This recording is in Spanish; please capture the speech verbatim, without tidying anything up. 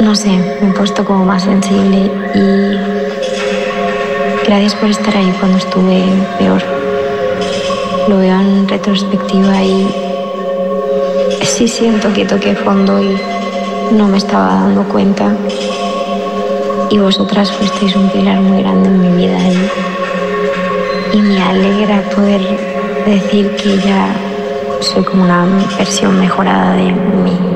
no sé, me he puesto como más sensible y gracias por estar ahí cuando estuve peor. Lo veo en retrospectiva y sí siento que toqué fondo y no me estaba dando cuenta. Y vosotras fuisteis un pilar muy grande en mi vida y, y me alegra poder decir que ya soy como una versión mejorada de mí.